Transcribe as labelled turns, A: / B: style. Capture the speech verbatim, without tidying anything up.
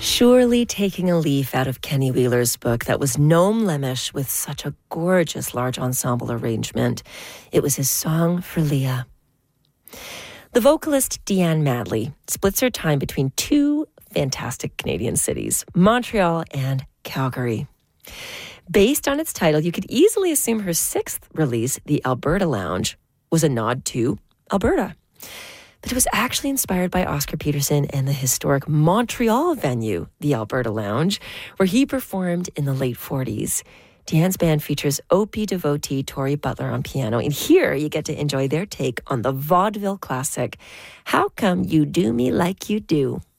A: Surely taking a leaf out of Kenny Wheeler's book, that was Noam Lemish with such a gorgeous large ensemble arrangement. It was his song for Leah. The vocalist Deanne Madley splits her time between two fantastic Canadian cities, Montreal and Calgary. Based on its title, you could easily assume her sixth release, The Alberta Lounge, was a nod to Alberta. But it was actually inspired by Oscar Peterson and the historic Montreal venue, the Alberta Lounge, where he performed in the late forties. Deanne's band features Opie devotee Tori Butler on piano, and here you get to enjoy their take on the vaudeville classic, How Come You Do Me Like You Do?